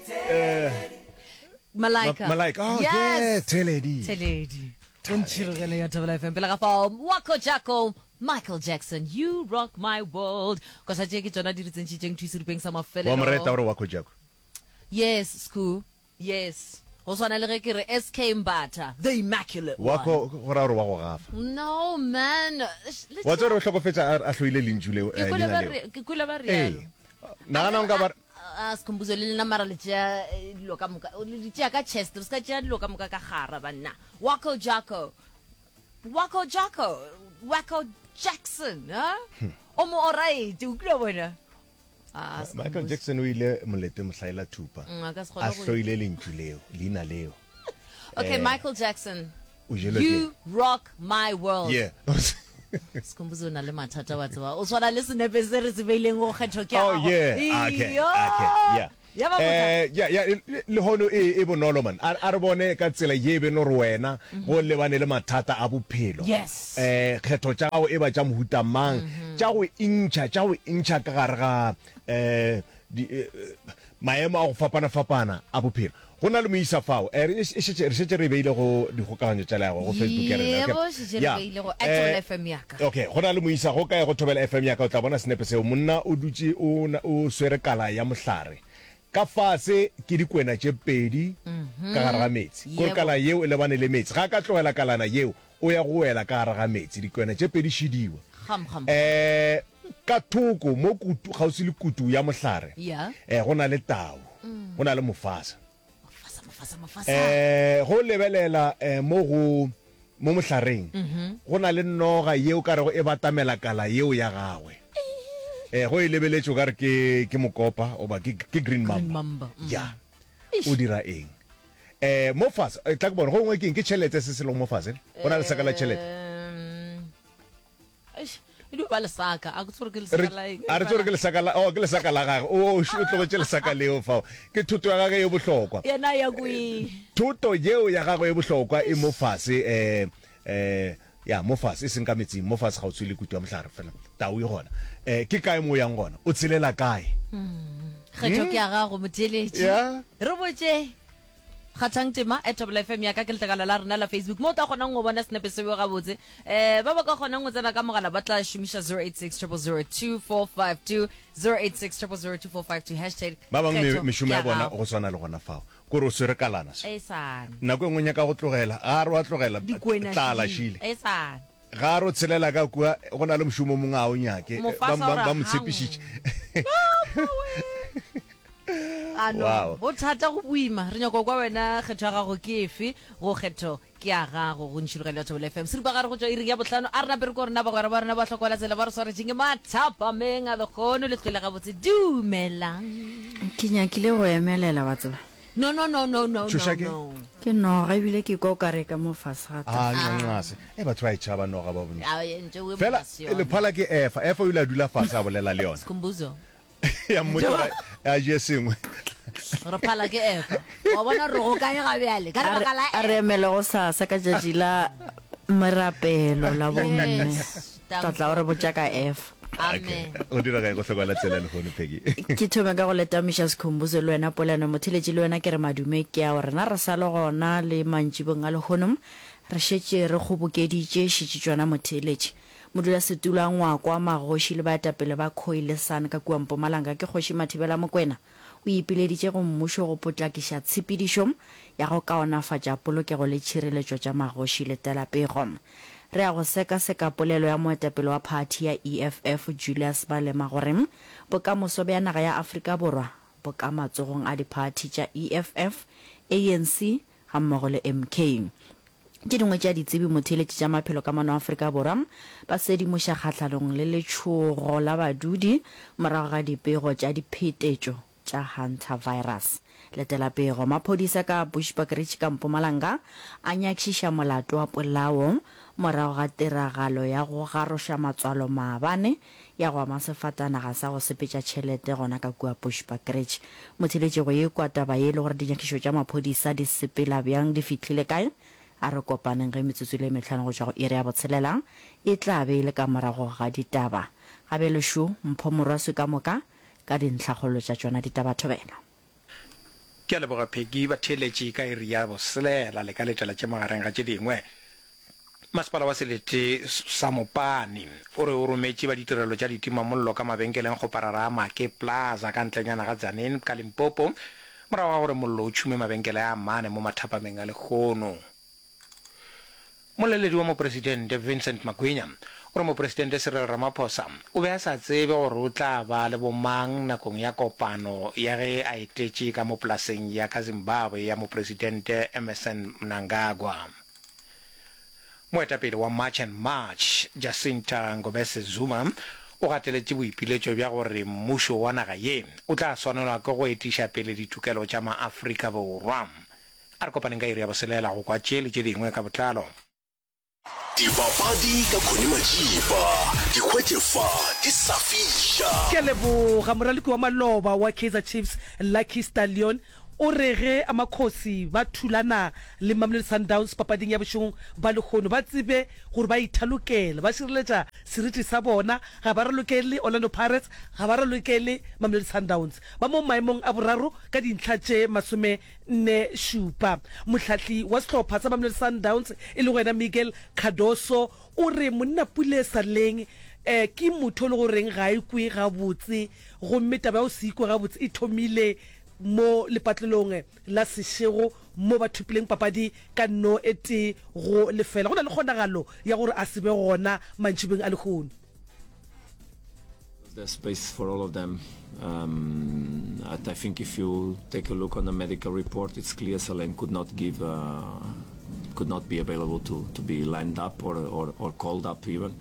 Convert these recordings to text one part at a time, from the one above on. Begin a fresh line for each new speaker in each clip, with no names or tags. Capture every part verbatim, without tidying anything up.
Malaika.
Malaika. Oh,
yes.
yeah, Teledi.
Teledi. Unchirugele ya Double F M. Pela ka Wako Jacko. Michael Jackson, you rock my world. Because I take it on a different thing to see some of fellow.
Wako Jacko.
Yes, school. Yes. Also, I like S K Mbata, the immaculate
Wako,
one.
Wako
No, man.
What's your talk of it? I feel linjule. Hey, Nana Gabar.
Ask Kumbuzoli Namara Licha Lokamuka, Lichaka Chester, Skaja Lokamuka Kahara, Bana. Wako Jacko. Wako Jacko. Wako Jackson, huh? Omo orai, do glowina.
Michael Jackson wile mulete musaila tupa. Asloile linjuleo, lina leo.
Okay, Michael Jackson. You rock my world.
Yeah.
Skumbuzo na le matata watwa. O swana listen episode sibeleng go kgetho ke.
Oh yeah. Okay. Okay. Yeah. Eh yeah yeah le hono e e bonolo man. A re bone ka tsela ye be no rwena go lebane le mathata a bophelo.
Yes.
Eh kgetho tsa go e ba tsa mohuta mang. Tsa go incha tsa go incha ka gare ga eh di maemo a go fapana fapana a bophelo. Gona le moisa fao e re se re se re beile go di gokaganyo tsa lago go Facebook ya rena.
Yeah, bo se re beile go Actual F M yaka.
Okay, gona le moisa go ka go thobela F M yaka o tla bona snepe se monna o dutse o o swere kala ya mohlare. Ka fase ke dikwena tse pedi ka gare ga metsi go kala yeo e lebane le metsi ga ka tlogela kalana yeo o ya go wela ka gare ga metsi dikwena tse pedi shidiwa eh ka thoko mo kutu ga o se le kutu ya mohlare eh gona le tau gona le mofasa
mofasa mofasa
eh go lebelela eh mo go mo mohlareng gona le noga yeo ka re go e batamela kala yeo ya gagwe. Eh go ilebeletse ka re ke ke mokopa o ba ke ke green mamba ya o dira eng eh mofasa e tla ke bona go ngwe ke ke chelete se se lo mofasa bona le saka la chelete
eish idu ba le saka a go tsore ke le saka la eng
a re tsore ke le saka la o ke le saka la ga o o tlo ke le saka leo fa ke thuto ya ga e bohlokwa
yena ya gwi
thuto yeo ya ga go e bohlokwa e mofase eh eh ya mofase se nka metsi mofase ga o tswile kutu ya mohlare fela tau e gona eh ke kae mo yang gona o tselela kae
kgetho ke aga go motheletse re botse khathang tema at Double F M ya ka ke letakala la rena la Facebook mo ta gona go bona snepe se go ga botse eh ba ba ka gona go tsena ka mogala ba tla shumisha zero eight six zero zero zero two four five two zero eight six zero zero zero two four five two hashtag
ba bang me mishumo ya bona go tswana le gona fao go re se re kalana
e sana
na go ngonya ka go tlogela a re wa tlogela tlala shile
e sana
ga ro tselela ka kwa go na le mshumo mo ngao nyake ba ba mtshepisitse
ano o thata go buima re nyako kwa wena kgetho ga go ke efe go kgetho ke a ga go go ntshirugela Double F M se ba ga re go tswa iri ya botlhano a rena pere go rena ba go ba rena ba tlhokola tsela ba re sware jinge mathapa menga le khono le tlhela ga botse dumelang
ke nyakile go emelela batseba
no no no no no no
ke no ga bile ke go kare ka mo fasata
ah ngase e ba try chaba no ga ba bone
a yente we
fela le phala ke efa efa o ila dula fasa bolela le yona
skumbuzo
ya motho ya jesengwe
re phala ke efa wa bona re go kae ga bjale ka re bakala
a re emele go sasa ka judge la merapelo la bomme tla o re botsa ka efa
amen
o dira ga go hlokola tsela le gone Peggy
ke thoma ka go leta misha Skhumbuzo le wena polano motheletsi le wena ke re madume ke ya rena re sa le gona le mantši bonga le honum re shetse re go bokeditše shitse tswana motheletsi modula setula ngwa kwa magoshi le baetapele ba khoile sana ka kuampo malanga ke khoshi mathibela mokwena o ipileditše go mmusho go potlakisha tshepedišo ya go kaonafatša polokego le tšhireletšo tša magoshi le telapegom re a go seka seka polelo ya moetapele wa party ya E F F Julius Malema gore bokamoso bja naga ya Afrika Borwa bo ka matsogong a di-party tša E F F A N C ga mmogo le M K ke dingwe tša ditsebi motheletši tša maphelo ka mano Afrika Borwa ba sedimoša kgatlhanong le letšhogo la badudi morago ga dipego tša diphetetšo tša Hunter virus letela pego maphodisa ka Bushbuckridge ka Mpumalanga a nyakišiša molato wa polao morago ga tiragalo ya go garosha matswalo maabane ya go ama sefatanaga sa go sepetša tšhelete gona ka kua Bushbuckridge motheletši go ye kwata ba ye le gore dinyakišo tša maphodisa di sepela bjang di fitlhile kae a re kopaneng ge metsotso le metlhano go tšwa go iri ya botshelela e tla be le ka morago ga ditaba gabe lešo mpho morwaswe ka moka ka dintlhagolo tša tšona ditabathobela
ke le boga phegi ba theletše ka iri ya boselela le ka letšala tše magareng ga tše dingwe masepala wa selete sa Mopani o re o rometše ba ditirelo tša ditimamollo ka mabenkeleng go parara Make Plaza ka ntlenyana ga Tzaneen ka Limpopo morago ga gore mollo o tšhume mabenkele a mane mo mathapameng a Lekgono. Moleledi wa mopresidente Vincent Magwinya o re mopresidente Cyril Ramaphosa o be a sa tsebe gore o tla ba le bomang nakong ya kopano ya ge a etetše ka mo polaseng ya ka Zimbabwe ya mopresidente Emmerson Mnangagwa. Moetapele wa March and March Jacinta Ngobese Zuma o gateletše boipiletšo bja gore mmušo wa naga ye o tla swanelwa ke go etiša pele ditokelo tša maAfrika Borwa. A re kopaneng ka iri ya boselela go kwa tše le tše dingwe ka botlalo.
Dipapadi ka Khune Majiba di khwetlefa di safisha
ke leboga moraleki wa maloba wa Kaizer Chiefs Lucky Stallion o rege amakhosi ba thulana le Mamelodi Sundowns papading ya bošong ba Lekgono ba tsebe gore ba ithalokela ba šireletša seriti sa bona ga ba ralokele Orlando Pirates ga ba ralokele Mamelodi Sundowns ba mo maemong a boraro ka dintlha tše masome nne šupa. Mohlahli wa sehlopha sa Mamelodi Sundowns e le wena Miguel Cardoso o re monna Pule Saleng eh ke motho le goreng ga ikwe ga botse gomme taba o se ikwe ga botse e thomile mo lepatlelong la sešego mo ba thupileng papadi ka no ete go lefela go na le kgonagalo ya gore a se be gona mantšhibeng a Lekgono.
There's space for all of them. Um, I think if you take a look on the medical report, it's clear Salem could not give, uh, could not be available to, to be lined up or, or, or called up even.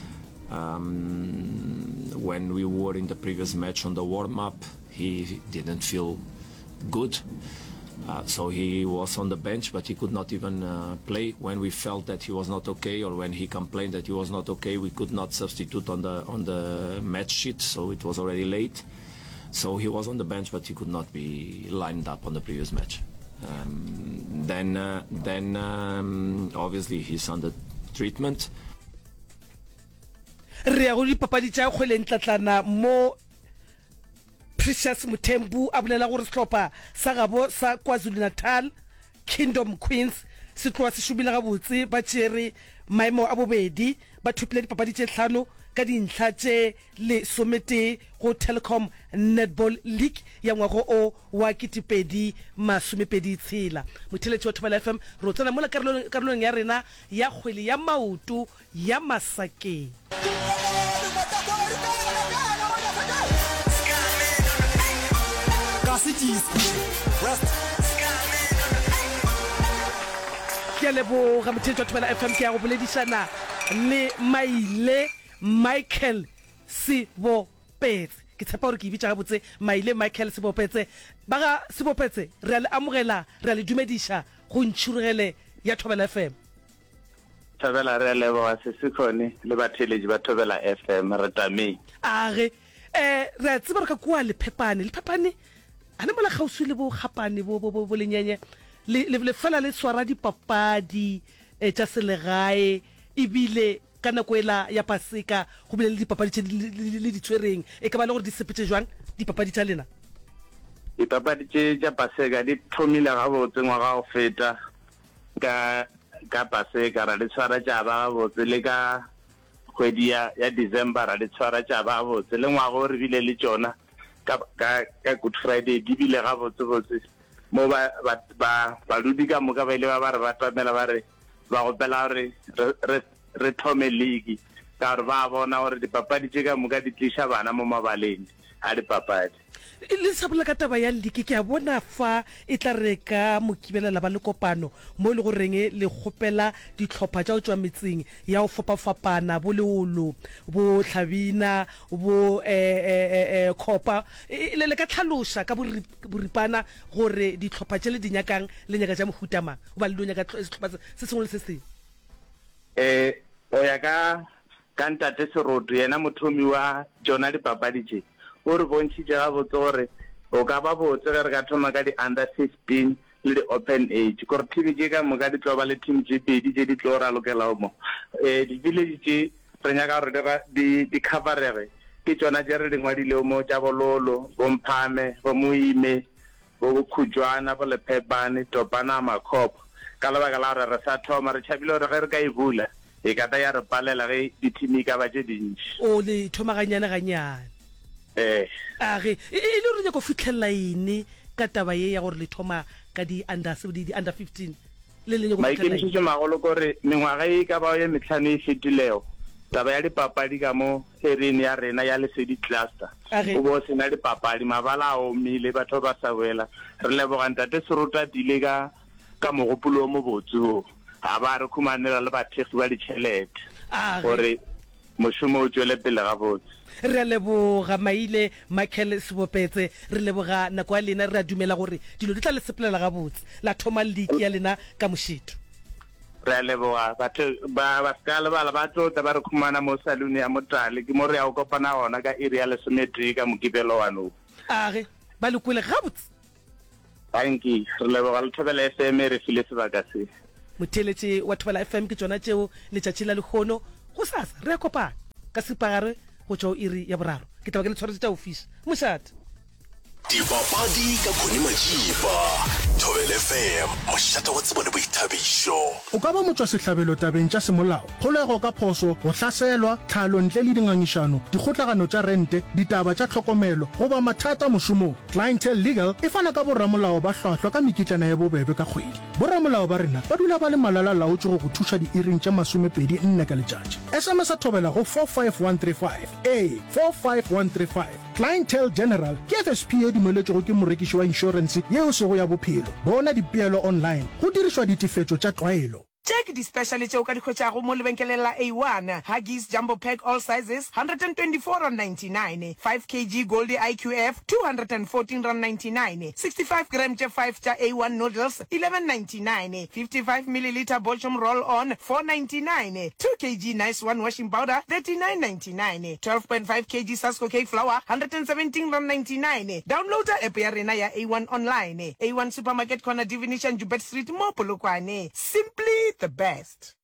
Um, when we were in the previous match on the warm-up, he didn't feel good. Uh, so he was on the bench, but he could not even uh, play. When we felt that he was not okay, or when he complained that he was not okay, we could not substitute on the on the match sheet, so it was already late. So he was on the bench, but he could not be lined up on the previous match. Um, then, uh, then um, obviously he's under treatment.
Re go dipapadi tša kgwele ntlatlana mo Precious Mutembu a bolela gore sehlopha sa gabo sa KwaZulu-Natal Kingdom Queens se tloa se šomile gabotse ba tšere maemo a bobedi ba thupile dipapadi tše hlano ka dintlha tše lesomete go Telecom Netball League ya ngwago o wa ketepedi masomepedi tshela. Motheletši wa Thobela F M ro tsena mola karolong ya rena ya kgwele ya maoto ya Masakeng. Ke leboga motheletši wa Thobela F M ke ya go boledišana le Maile Michael Sebopetse ke tshepa gore ke bitša gabotse Maile Michael Sebopetse ba ga Sebopetse re a le amogela re a le dumediša go ntšhurugele ya Thobela F M.
Thobela re a leboga Sesikgone le batheletši ba Thobela F M re tameng
age eh re a tseba re ka kua Lephepane Lephepane a ne mola kgauswi le bo Gapane bo bo bo lenyenye le fela le swara dipapadi tša selegae ebile ka nako ela ya Paseka go bile le dipapadi tše le ditshwereng e ka ba le gore di sepetse jwang dipapadi tša lena.
Dipapadi tše tša Paseka di thomile gabotse ngwaga go feta ka ka Paseka ra le tshwara tša ba gabotse le ka kgwedi ya December ra le tshwara tša ba gabotse le ngwaga o re bile le tšona ka ka Good Friday di bile gabotse botse mo ba ba ba ludi ka moka ba ile ba ba re ba tamela ba re ba go pela re re re thome league ka re ba bona gore dipapadi tše ka moka di tliša bana mo mabaleng a dipapadi.
Le sabola ka taba ya league ke a bona fa e tla re ka mokibelela ba le kopano mo le goreng le kgopela ditlhopha tša o tšwa metseng ya o fapafapana bo leolo bo Tlhabina bo eh eh Kopa le le ka tlhaloša ka boripana gore ditlhopha tše le dinyakang le nyaka tša mohutama o ba le nyaka setlhopha se sengwe le se sengwe.
Eh o ya ka ka Ntate Seroto yena mothomi wa tsona dipapadi tše o re bontšitše gabotse gore o ka ba botse ge re ka thoma ka di-under fifteen le di-open age kore team tše ka moka di tlo ba le team tše pedi tše di tlo ralokela mo um di-village tše re nyaka gore di-coverege ke tšona tše re di ngwadilego mo tša bololo bomphame bo moime bo bokhutshwana bo lephepane topana makhopo ka lebaka la gore re sa thoma re tšhabile gore ge re ka e bula e kata ya re palela ge dithimi ka ba tse dintši
o le thomaganyana ganyane
eh
age e le gore nyako fitlhelela ene ka taba ye ya gore le thoma ka di under di under fifteen le le nyako
maikemišitšo magolo kore mengwaga e ka ba ye metlhano e fetilego taba ya dipapadi ka mo ereni ya rena ya Lesedi cluster o bo sena dipapadi mabala a omile batho ba sa wela re leboga ntate Seruta dile ka ka mogopolo o mo botse ha ba re khumanela le bathegi ba ditšhelete gore mošomo o tswele pele ga botse
re leboga Maile Michael Sebopetse re leboga nako ya lena re a dumela gore dilo di tla le sepelela ga botse la thoma league ya lena ka mošito
re leboga batho ba ba skala ba ba tota ba re khumana mo salone ya Motale ke mo re ya go kopana ona ka area ya Lesometri ka Mokipelo wano
age ba le kwele ga botse
thank you re leboga le Thobela F M re file sebaka se
motheletše wa Thobela F M ke tsona tšeo letšatši la lekgono go sasa re a kopana ka sepagare go tšwa iri ya boraro ke taba ke le tshwaretse tša ofisi mošate
dipapadi ka Khoni Majiba Thobela F M mošate wa tsebo le boithabišo
o ka ba motswa sehlabelo tabeng tša semolao kgolego ka phoso go hlaselwa tlhalo ntle le dingangišano dikgotlagano tša rente ditaba tša tlhokomelo goba mathata mošomong Clientele Legal e fana ka borramolao ba hlwahlwa ka mekitlana ya bobebe ka kgwedi borramolao ba rena ba dula ba le malala laotše go go thuša diiring tša masomepedi nne ka letšatši S M S a Thobela go four five one three five a four five one three five Clientele General ke F S P A dumeletšego ke morekiši wa inšorense yeo sego ya bophelo bona dipeelo online go dirišwa ditefetšo tša tlwaelo
Check the special tšeo ka dikgwetšago mo lebenkeleng la A one Huggies Jumbo Pack all sizes one hundred twenty-four rand ninety-nine five kilograms Goldie I Q F two hundred fourteen rand ninety-nine sixty-five grams tša five tša A one noodles eleven ninety-nine fifty-five milliliter Bolchum roll on four ninety-nine two kilograms Nice One washing powder thirty-nine ninety-nine twelve point five kilograms Sasco cake flour one hundred seventeen rand ninety-nine download app ya rena ya A one online A one supermarket corner Divination Jubet Street mo Polokwane simply the best.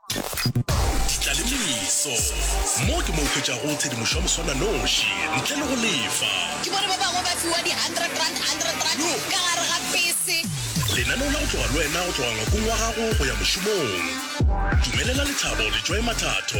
Ditlaleimiso mo ke mo khwetša go tshedimošo ya moswana noši ntle le go lefa
ke bone ba bangwe ba fiwa di one hundred rand one hundred rand ka gare ga pese
lenaneo la go tloga le wena go tloga ngakong wa gago go ya mošomong dumelela lethabo le joe mathato